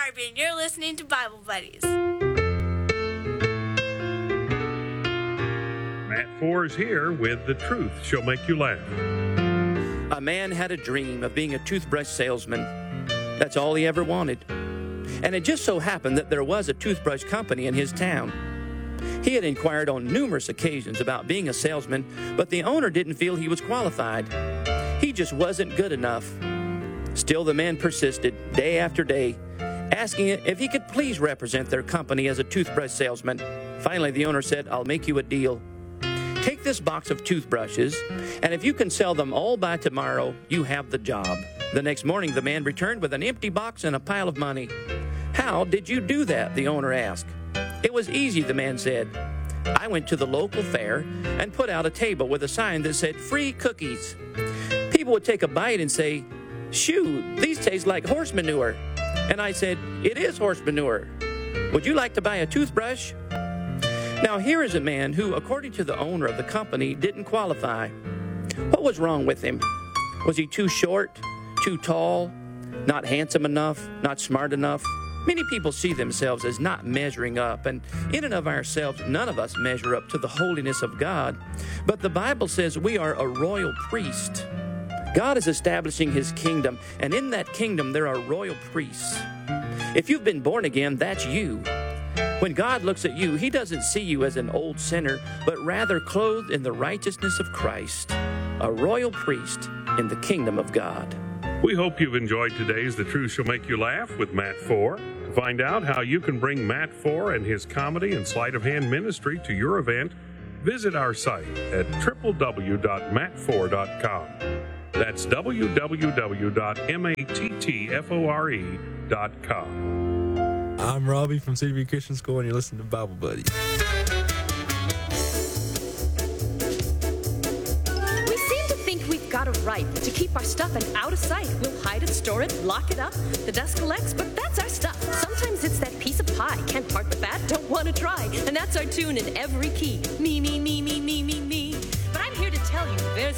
Darby, and you're listening to Bible Buddies. Matt Four is here with The Truth Shall Make You Laugh. A man had a dream of being a toothbrush salesman. That's all he ever wanted. And it just so happened that there was a toothbrush company in his town. He had inquired on numerous occasions about being a salesman, but the owner didn't feel he was qualified. He just wasn't good enough. Still, the man persisted day after day, asking if he could please represent their company as a toothbrush salesman. Finally, the owner said, "I'll make you a deal. Take this box of toothbrushes, and if you can sell them all by tomorrow, you have the job." The next morning, the man returned with an empty box and a pile of money. "How did you do that?" the owner asked. "It was easy," the man said. "I went to the local fair and put out a table with a sign that said free cookies. People would take a bite and say, 'Shoo, these taste like horse manure.' And I said, 'It is horse manure. Would you like to buy a toothbrush?'" Now here is a man who, according to the owner of the company, didn't qualify. What was wrong with him? Was he too short, too tall, not handsome enough, not smart enough? Many people see themselves as not measuring up, and in and of ourselves, none of us measure up to the holiness of God. But the Bible says we are a royal priest. God is establishing his kingdom, and in that kingdom there are royal priests. If you've been born again, that's you. When God looks at you, he doesn't see you as an old sinner, but rather clothed in the righteousness of Christ, a royal priest in the kingdom of God. We hope you've enjoyed today's The Truth Shall Make You Laugh with Matt Four. To find out how you can bring Matt Four and his comedy and sleight of hand ministry to your event, visit our site at www.mattfour.com. That's www.mattfore.com. I'm Robbie from CB Christian School, and you're listening to Bible Buddies. We seem to think we've got a right to keep our stuff and out of sight. We'll hide it, store it, lock it up. The dust collects, but that's our stuff. Sometimes it's that piece of pie. Can't part with that, don't want to try. And that's our tune in every key. Me, me, me, me, me, me, me. But I'm here to tell you, there's